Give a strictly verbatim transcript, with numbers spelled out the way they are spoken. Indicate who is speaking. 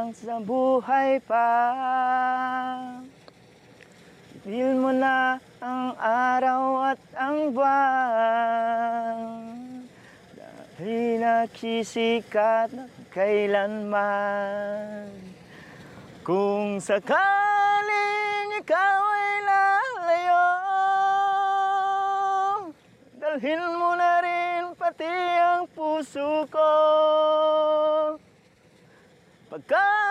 Speaker 1: habang sa buhay pa. Ipil mo na ang araw at ang buwan, dahil nagsisikat na kailanman. Kung sakaling ikaw ay lalayo, dalhin mo na rin pati ang puso ko. Pagka